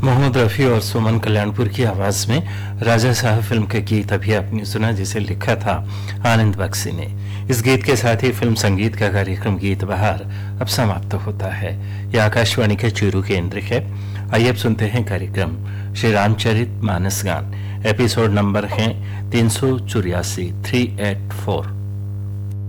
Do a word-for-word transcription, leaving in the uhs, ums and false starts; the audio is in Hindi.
मोहम्मद रफ़ी और सुमन कल्याणपुर की आवाज में राजा साहब फिल्म के गीत अभी आपने सुना, जिसे लिखा था आनंद बख्शी ने। इस गीत के साथ ही फिल्म संगीत का कार्यक्रम गीत बहार अब समाप्त होता है। यह आकाशवाणी के चूरू केंद्र है। आइए अब सुनते हैं कार्यक्रम श्री रामचरित मानस गान। एपिसोड नंबर है तीन सौ चौरासी थ्री एट फोर।